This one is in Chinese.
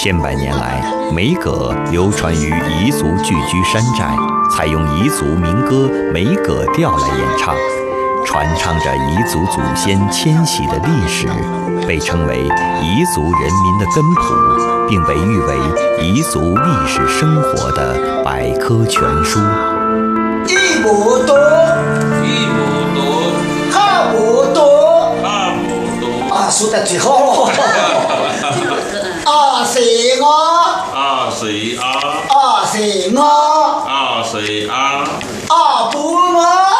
千百年来，梅葛流传于彝族聚居山寨，采用彝族民歌梅葛调来演唱，传唱着彝族祖先迁徙的历史，被称为彝族人民的根谱，并被誉为彝族历史生活的百科全书。 一亩多， 一亩多， 二亩多， 二亩多。 啊，说得最好。啊是我， 啊是啊， 啊是我， 啊是啊， 啊不我。